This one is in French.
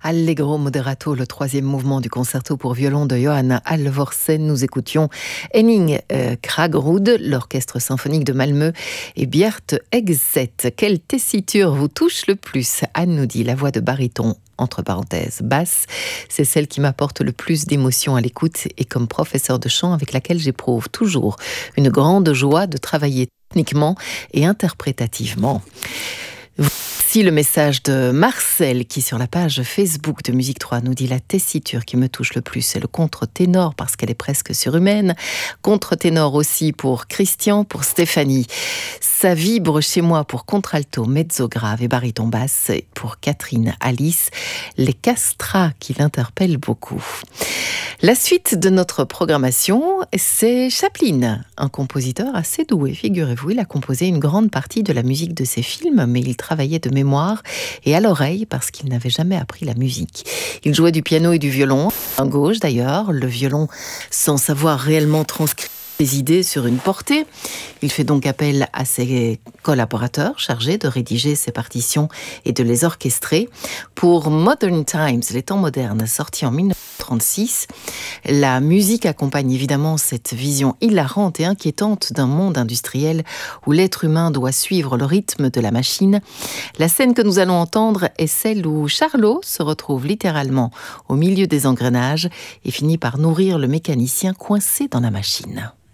Allegro moderato, le troisième mouvement du concerto pour violon de Johanna Halvorsen. Nous écoutions Henning Kragerud, l'orchestre symphonique de Malmö et Bjert Egset. Quelle tessiture vous touche le plus? Anne nous dit la voix de baryton, entre parenthèses, basse, c'est celle qui m'apporte le plus d'émotion à l'écoute et comme professeur de chant avec laquelle j'éprouve toujours une grande joie de travailler techniquement et interprétativement. Voici le message de Marcel qui sur la page Facebook de Musique 3 nous dit la tessiture qui me touche le plus, c'est le contre-ténor parce qu'elle est presque surhumaine. Contre-ténor aussi pour Christian, pour Stéphanie. Ça vibre chez moi pour contralto, mezzo grave et baryton basse. Et pour Catherine, Alice, les castrats qui l'interpellent beaucoup. La suite de notre programmation, c'est Chaplin, un compositeur assez doué, figurez-vous. Il a composé une grande partie de la musique de ses films, mais il travaillait de mémoire et à l'oreille parce qu'il n'avait jamais appris la musique. Il jouait du piano et du violon, à gauche d'ailleurs, le violon sans savoir réellement transcrire des idées sur une portée. Il fait donc appel à ses collaborateurs chargés de rédiger ses partitions et de les orchestrer. Pour Modern Times, les temps modernes, sorti en 1936, la musique accompagne évidemment cette vision hilarante et inquiétante d'un monde industriel où l'être humain doit suivre le rythme de la machine. La scène que nous allons entendre est celle où Charlot se retrouve littéralement au milieu des engrenages et finit par nourrir le mécanicien coincé dans la machine.